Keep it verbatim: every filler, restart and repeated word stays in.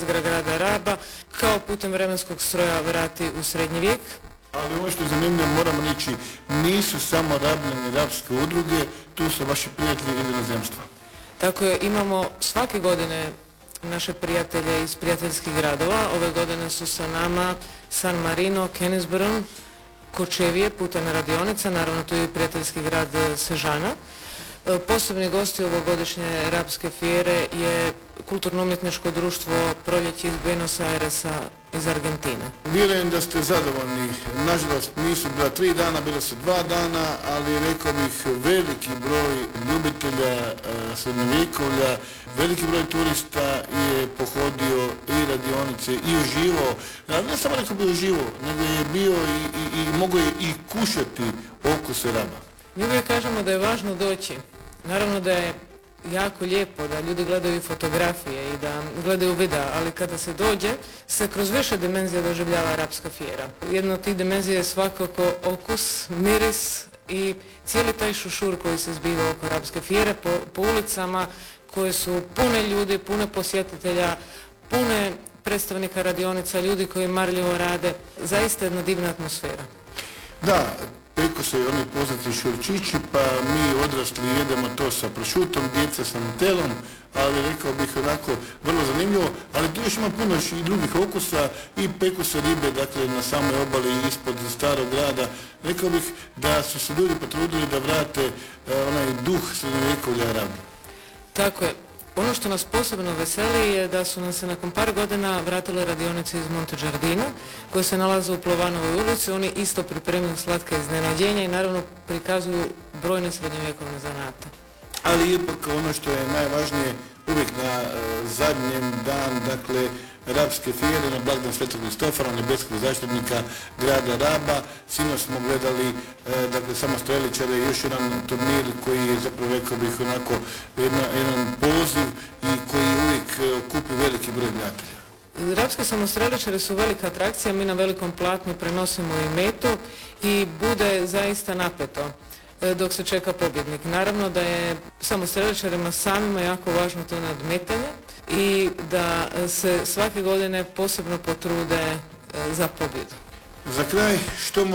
jezgra grada Raba kao putem vremenskog stroja vrati u srednji vijek. Ali ovo što je zanimljivo, moramo reći, nisu samo Rabljani rabske udruge, tu su vaši prijatelji iz inozemstva. Tako je, imamo svake godine naše prijatelje iz prijateljskih gradova. Ove godine su sa nama San Marino, Kennisburn, Kočevije, putem radionica, naravno tu je i prijateljski grad Sežana. Posebni gosti ovogodišnje Rabske fijere je kulturno-umjetničko društvo Proljeće iz Buenos Airesa iz Argentine. Vjerujem da ste zadovoljni. Nažalost, nisu bila tri dana, bila su dva dana, ali rekao bih veliki broj ljubitelja e, srednjovjekovlja, veliki broj turista je pohodio i radionice i uživao. Ne samo rekao bi uživao, nego je bio i, i, i mogao je i kušati okuse Raba. Mi uvijek kažemo da je važno doći. Naravno da je jako lijepo da ljudi gledaju fotografije i da gledaju videa, ali kada se dođe se kroz više dimenzija doživljava Rabska fijera. Jedna od tih dimenzija je svakako okus, miris i cijeli taj šušur koji se zbiva oko Rabske fijere po, po ulicama koje su pune ljudi, pune posjetitelja, pune predstavnika radionica, ljudi koji marljivo rade. Zaista jedna divna atmosfera. Da, preko se oni poznati šurčići, pa mi odrasli jedemo to sa prošutom, djeca sa nutelom, ali rekao bih onako vrlo zanimljivo, ali tu još ima puno i drugih okusa i peku se ribe, dakle na samoj obali ispod starog grada. Rekao bih da su se ljudi potrudili da vrate uh, onaj duh srednjovjekovlja Raba. Tako je. Ono što nas posebno veseli je da su nam se nakon par godina vratile radionice iz Monte Giardina koje se nalaze u Plovanovoj ulici. Oni isto pripremaju slatka iznenađenja i naravno prikazuju brojne srednjovjekovne zanate. Ali ipak ono što je najvažnije, uvijek na uh, zadnjem dan, dakle, Rabske fijere, na blagdan Svetog Kristofora, nebeskog zaštitnika grada Raba. Sinoć smo gledali, e, dakle, samostreličare, još jedan turnir koji je zapravo, rekao bih, onako jedna, jedan poziv i koji uvijek e, kupi veliki broj gledatelja. Rabske samostreličare su velika atrakcija, mi na velikom platnu prenosimo i metu i bude zaista napeto dok se čeka pobjednik. Naravno da je samostreličarima samima jako važno to nadmetanje i da se svake godine posebno potrude za pobjedu. Za kraj, što